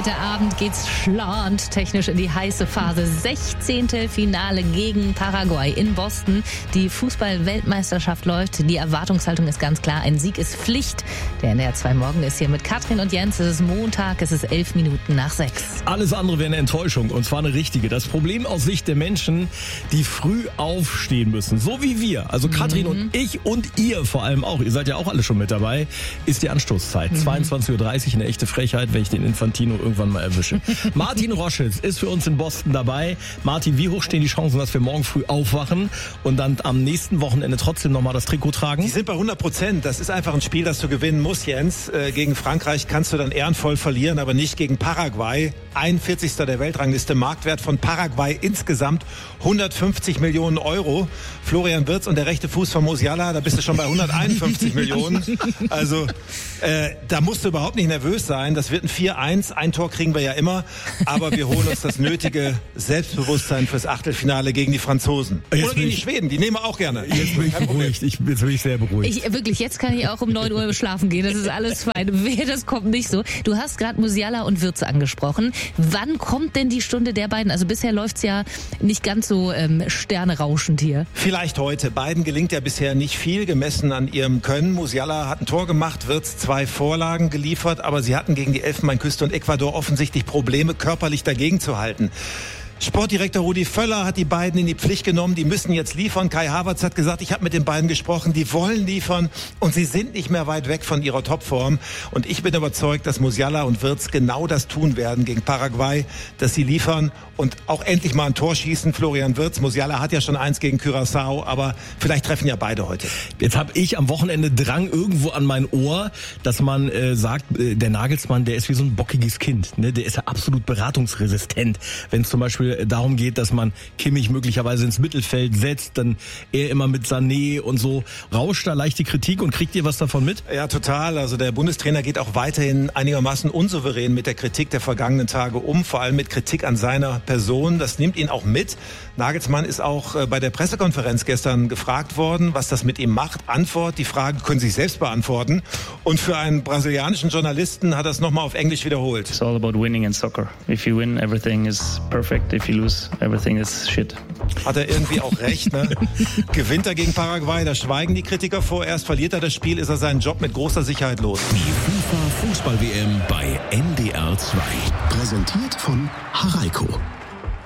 Heute Abend geht's technisch in die heiße Phase. 16. Finale gegen Paraguay in Boston. Die Fußball-Weltmeisterschaft läuft. Die Erwartungshaltung ist ganz klar. Ein Sieg ist Pflicht. Der NDR 2 Morgen ist hier mit Katrin und Jens. Es ist Montag, es ist 11 Minuten nach 6. Alles andere wäre eine Enttäuschung, und zwar eine richtige. Das Problem aus Sicht der Menschen, die früh aufstehen müssen, so wie wir, also Katrin und ich und ihr vor allem auch, ihr seid ja auch alle schon mit dabei, ist die Anstoßzeit. 22.30 Uhr, eine echte Frechheit, wenn ich den Infantino irgendwann mal erwische. Martin Roschitz ist für uns in Boston dabei. Martin, wie hoch stehen die Chancen, dass wir morgen früh aufwachen und dann am nächsten Wochenende trotzdem nochmal das Trikot tragen? Die sind bei 100%. Das ist einfach ein Spiel, das du gewinnen musst, Jens. Gegen Frankreich kannst du dann ehrenvoll verlieren, aber nicht gegen Paraguay. 41. der Weltrangliste, Marktwert von Paraguay insgesamt 150 Millionen Euro. Florian Wirtz und der rechte Fuß von Musiala, da bist du schon bei 151 Millionen. Also da musst du überhaupt nicht nervös sein. Das wird ein 4-1. Ein Tor kriegen wir ja immer. Aber wir holen uns das nötige Selbstbewusstsein fürs Achtelfinale gegen die Franzosen. Oder gegen die Schweden, die nehmen wir auch gerne. Jetzt bin ich beruhigt. Jetzt bin ich sehr beruhigt. Jetzt kann ich auch um 9 Uhr schlafen gehen. Das ist alles fein. Das kommt nicht so. Du hast gerade Musiala und Wirtz angesprochen. Wann kommt denn die Stunde der beiden? Also bisher läuft's ja nicht ganz so sternerauschend hier. Vielleicht heute. Beiden gelingt ja bisher nicht viel, gemessen an ihrem Können. Musiala hat ein Tor gemacht, Wirtz 2 Vorlagen geliefert, aber sie hatten gegen die Elfenbeinküste und Ecuador offensichtlich Probleme, körperlich dagegen zu halten. Sportdirektor Rudi Völler hat die beiden in die Pflicht genommen. Die müssen jetzt liefern. Kai Havertz hat gesagt, ich habe mit den beiden gesprochen. Die wollen liefern und sie sind nicht mehr weit weg von ihrer Topform. Und ich bin überzeugt, dass Musiala und Wirtz genau das tun werden gegen Paraguay, dass sie liefern und auch endlich mal ein Tor schießen. Florian Wirtz, Musiala hat ja schon 1 gegen Curaçao, aber vielleicht treffen ja beide heute. Jetzt habe ich am Wochenende Drang irgendwo an mein Ohr, dass man sagt, der Nagelsmann, der ist wie so ein bockiges Kind. Ne? Der ist ja absolut beratungsresistent. Wenn es zum Beispiel darum geht, dass man Kimmich möglicherweise ins Mittelfeld setzt, dann er immer mit Sané und so. Rauscht da leicht die Kritik und kriegt ihr was davon mit? Ja, total. Also der Bundestrainer geht auch weiterhin einigermaßen unsouverän mit der Kritik der vergangenen Tage um, vor allem mit Kritik an seiner Person. Das nimmt ihn auch mit. Nagelsmann ist auch bei der Pressekonferenz gestern gefragt worden, was das mit ihm macht. Antwort, die Fragen können sich selbst beantworten. Und für einen brasilianischen Journalisten hat er es nochmal auf Englisch wiederholt. It's all about winning in soccer. If you win, everything is perfect. If you lose, everything is shit. Hat er irgendwie auch recht, ne? Gewinnt er gegen Paraguay, da schweigen die Kritiker vorerst. Verliert er das Spiel, ist er seinen Job mit großer Sicherheit los. Die FIFA Fußball-WM bei NDR 2. Präsentiert von Haraiko.